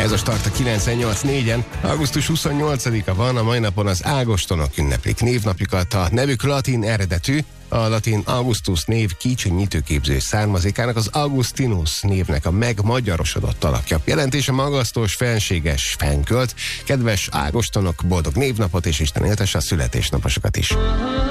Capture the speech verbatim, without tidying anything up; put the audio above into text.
Ez a Start a kilencvennyolc négyen. augusztus huszonnyolcadika van, a mai napon az ágostonok ünneplik névnapjukat. A nevük latin eredetű, a latin Augustus név kicsinyítőképző származékának, az Augustinus névnek a megmagyarosodott alakja. Jelentése magasztos, fenséges, fenkölt. Kedves ágostonok, boldog névnapot, és Isten éltesse a születésnaposokat is.